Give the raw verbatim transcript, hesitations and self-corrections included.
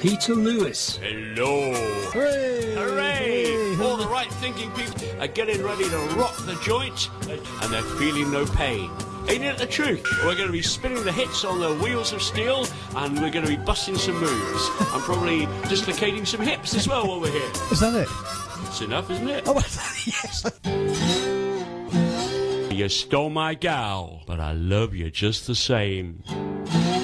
Peter Lewis. Hello. Hooray! Hooray! All the right thinking people are getting ready to rock the joint and they're feeling no pain. Ain't it the truth? We're going to be spinning the hits on the wheels of steel and we're going to be busting some moves. I'm probably dislocating some hips as well while we're here. Is that it? That's enough, isn't it? Oh, yes. You stole my gal, but I love you just the same.